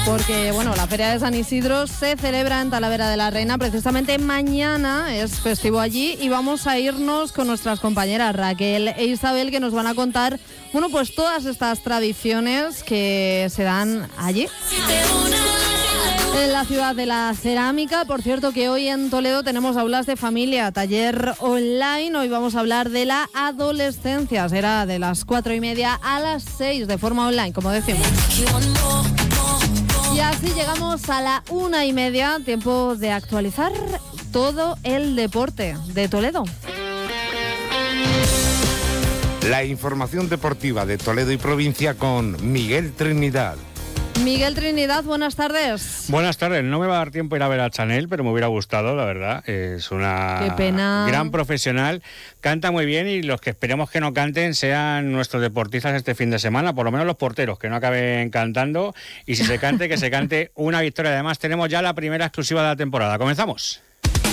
Porque, bueno, la Feria de San Isidro se celebra en Talavera de la Reina. Precisamente mañana es festivo allí y vamos a irnos con nuestras compañeras Raquel e Isabel, que nos van a contar, bueno, pues todas estas tradiciones que se dan allí. En la ciudad de la cerámica, por cierto que hoy en Toledo tenemos aulas de familia, taller online. Hoy vamos a hablar de la adolescencia. Será de las 4:30 a las 6 de forma online, como decimos. Y así llegamos a la 1:30, tiempo de actualizar todo el deporte de Toledo. La información deportiva de Toledo y provincia con Miguel Trinidad. Miguel Trinidad, buenas tardes. Buenas tardes, no me va a dar tiempo a ir a ver a Chanel, pero me hubiera gustado, la verdad. Es una gran profesional, canta muy bien y los que esperemos que no canten sean nuestros deportistas este fin de semana, por lo menos los porteros, que no acaben cantando, y si se cante, que se cante una victoria. Además tenemos ya la primera exclusiva de la temporada. ¿Comenzamos?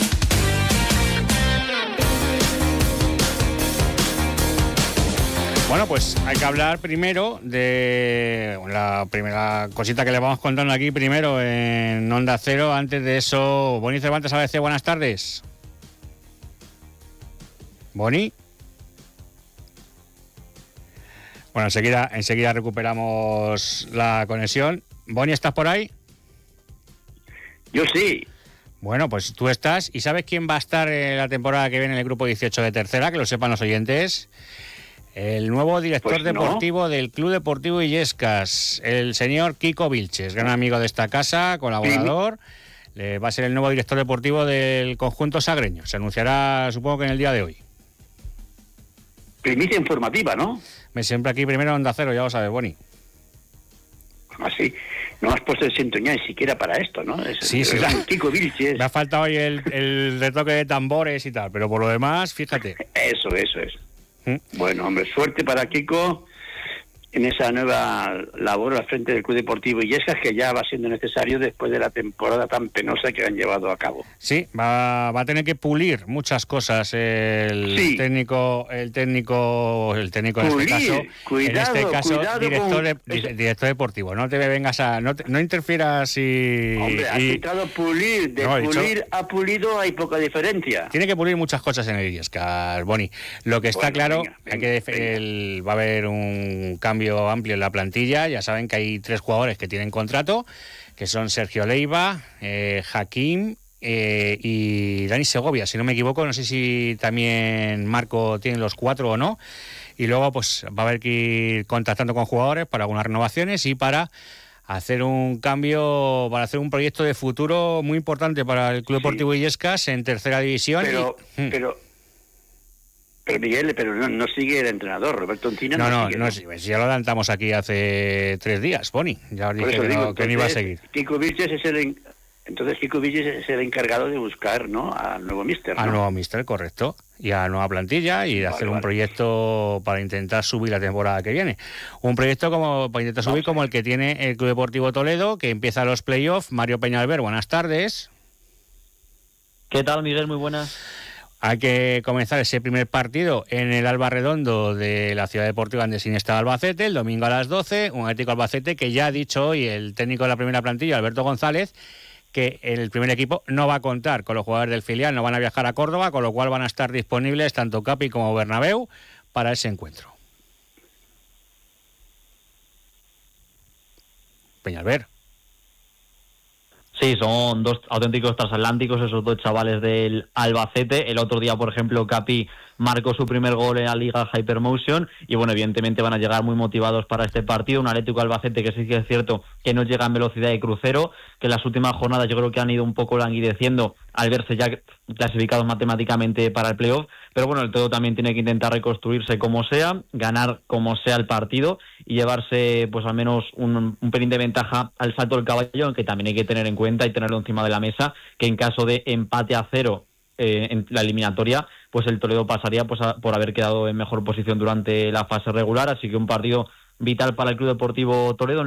Bueno, pues hay que hablar primero de la primera cosita que le vamos contando aquí primero en Onda Cero. Antes de eso, Boni Cervantes ABC, buenas tardes. Boni. Bueno, enseguida recuperamos la conexión. Boni, ¿estás por ahí? Yo sí. Bueno, pues tú estás. ¿Y sabes quién va a estar la temporada que viene en el grupo 18 de tercera? Que lo sepan los oyentes. El nuevo director deportivo del Club Deportivo Illescas, el señor Kiko Vilches, gran amigo de esta casa, colaborador. Va a ser el nuevo director deportivo del conjunto sagreño. Se anunciará, supongo que en el día de hoy. Primicia informativa, ¿no? Me siempre aquí primero en Onda Cero, ya lo sabes, Boni. Así. No has puesto el sintonía ni siquiera para esto, ¿no? Sí. Kiko Vilches. Me ha faltado hoy el retoque de tambores y tal, pero por lo demás, fíjate. Eso es. Bueno, hombre, suerte para Kiko en esa nueva labor al frente del Club Deportivo Illescas, que ya va siendo necesario después de la temporada tan penosa que han llevado a cabo. Sí, va a tener que pulir muchas cosas el técnico en este caso director deportivo. No te vengas no interfieras y... Hombre, has citado pulir, pulir a pulido hay poca diferencia. Tiene que pulir muchas cosas en el Illescas, Boni. Lo que está claro, va a haber un cambio amplio en la plantilla. Ya saben que hay 3 jugadores que tienen contrato, que son Sergio Leiva, Hakim y Dani Segovia, si no me equivoco. No sé si también Marco tiene los 4 o no. Y luego pues va a haber que ir contactando con jugadores para algunas renovaciones y para hacer un cambio, para hacer un proyecto de futuro muy importante para el Club Deportivo Illescas en tercera división. Pero Miguel, no sigue el entrenador, Roberto Encina. No, ya lo adelantamos aquí hace 3 días, Boni. Ya os dije que no iba a seguir. Kiko Vilches es el encargado de buscar, ¿no?, al nuevo míster, ¿no? Al nuevo míster, correcto. Y a la nueva plantilla y de hacer un proyecto para intentar subir la temporada que viene. Un proyecto para intentar subir como el que tiene el Club Deportivo Toledo, que empieza los playoffs. Mario Peñalver, buenas tardes. ¿Qué tal, Miguel? Muy buenas. Hay que comenzar ese primer partido en el Alba Redondo de la Ciudad Deportiva Andesiniesta de Albacete, el domingo a las 12, un Atlético Albacete que ya ha dicho hoy el técnico de la primera plantilla, Alberto González, que el primer equipo no va a contar con los jugadores del filial, no van a viajar a Córdoba, con lo cual van a estar disponibles tanto Capi como Bernabéu para ese encuentro. Peñalver. Sí, son 2 auténticos transatlánticos, esos 2 chavales del Albacete. El otro día, por ejemplo, Capi marcó su primer gol en la Liga Hypermotion y, bueno, evidentemente van a llegar muy motivados para este partido. Un Atlético Albacete que sí que es cierto que no llega en velocidad de crucero, que en las últimas jornadas yo creo que han ido un poco languideciendo al verse ya clasificados matemáticamente para el playoff. Pero bueno, el todo también tiene que intentar reconstruirse como sea, ganar como sea el partido y llevarse pues al menos un pelín de ventaja al salto del caballo, aunque también hay que tener en cuenta y tenerlo encima de la mesa que en caso de empate a 0 en la eliminatoria, pues el Toledo pasaría pues por haber quedado en mejor posición durante la fase regular. Así que un partido vital para el Club Deportivo Toledo.